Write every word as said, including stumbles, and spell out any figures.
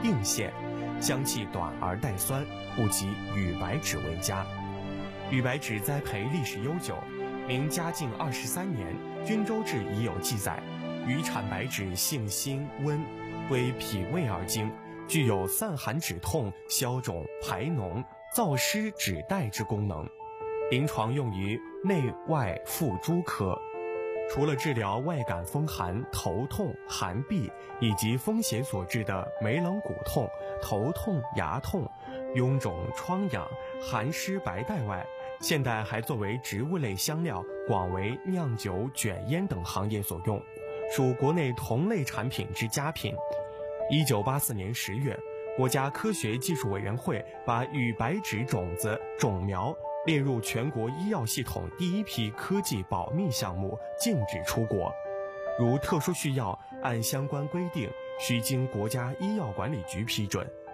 硬线，香气短而带酸，不及羽白芷为佳。羽白芷栽培历史悠久，明嘉靖二十三年，《均州志》已有记载：羽产白芷性辛温，归脾胃而经，具有散寒止痛、消肿排脓、燥湿止带之功能，临床用于内外妇诸科。除了治疗外感风寒、头痛、寒痹以及风邪所致的眉棱骨痛、头痛、牙痛、臃肿疮痒、寒湿白带外，现代还作为植物类香料，广为酿酒、卷烟等行业所用，属国内同类产品之佳品。一九八四年十月，国家科学技术委员会把羽白芷种子种苗列入全国医药系统第一批科技保密项目，禁止出国。如特殊需要，按相关规定，需经国家医药管理局批准。